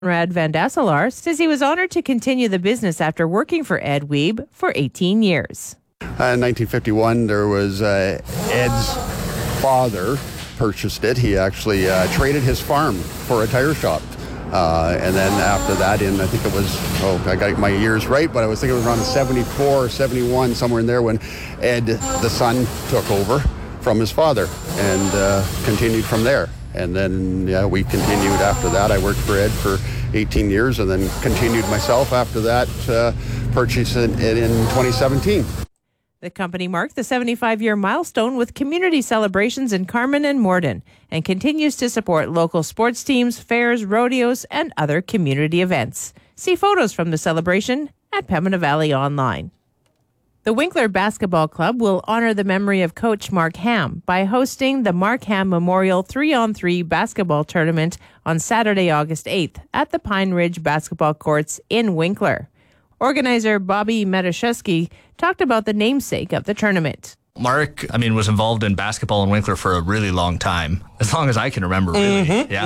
Conrad Van Dasselaar says he was honored to continue the business after working for Ed Wiebe for 18 years. In 1951, there was Ed's father purchased it. He actually traded his farm for a tire shop. And then after that, I think it was, I got my years right, but I was thinking it was around 74 or 71, somewhere in there, when Ed, the son, took over from his father and continued from there. And then, we continued after that. I worked for Ed for 18 years and then continued myself after that, purchasing it in 2017. The company marked the 75-year milestone with community celebrations in Carman and Morden and continues to support local sports teams, fairs, rodeos, and other community events. See photos from the celebration at Pembina Valley Online. The Winkler Basketball Club will honor the memory of Coach Mark Ham by hosting the Mark Ham Memorial 3-on-3 basketball tournament on Saturday, August 8th at the Pine Ridge Basketball Courts in Winkler. Organizer Bobby Metashevsky talked about the namesake of the tournament. Mark, was involved in basketball in Winkler for a really long time, as long as I can remember, really.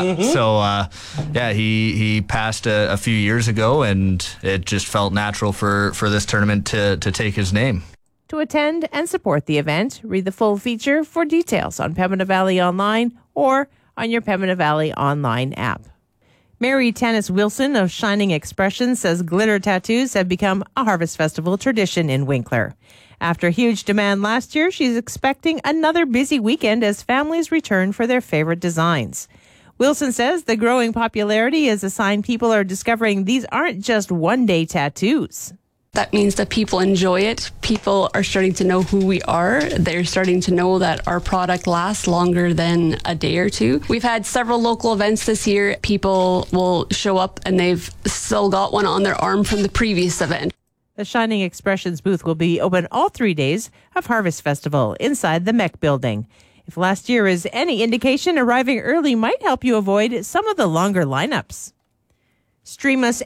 So, he passed a few years ago, and it just felt natural for this tournament to take his name. To attend and support the event, read the full feature for details on Pembina Valley Online or on your Pembina Valley Online app. Mary Tanis Wilson of Shining Expressions says glitter tattoos have become a Harvest Festival tradition in Winkler. After huge demand last year, she's expecting another busy weekend as families return for their favorite designs. Wilson says the growing popularity is a sign people are discovering these aren't just one-day tattoos. That means that people enjoy it. People are starting to know who we are. They're starting to know that our product lasts longer than a day or two. We've had several local events this year. People will show up and they've still got one on their arm from the previous event. The Shining Expressions booth will be open all 3 days of Harvest Festival inside the MEC building. If last year is any indication, arriving early might help you avoid some of the longer lineups. Stream us